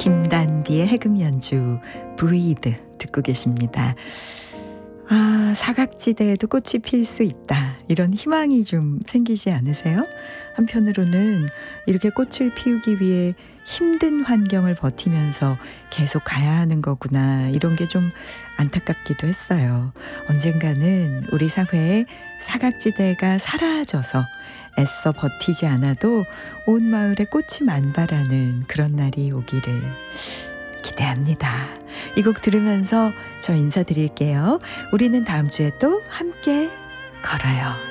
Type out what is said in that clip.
김단비의 해금 연주 Breathe 듣고 계십니다. 아, 사각지대에도 꽃이 필 수 있다. 이런 희망이 좀 생기지 않으세요? 한편으로는 이렇게 꽃을 피우기 위해 힘든 환경을 버티면서 계속 가야 하는 거구나. 이런 게 좀 안타깝기도 했어요. 언젠가는 우리 사회에 사각지대가 사라져서 애써 버티지 않아도 온 마을에 꽃이 만발하는 그런 날이 오기를 기대합니다. 이 곡 들으면서 저 인사드릴게요. 우리는 다음 주에 또 함께 걸어요.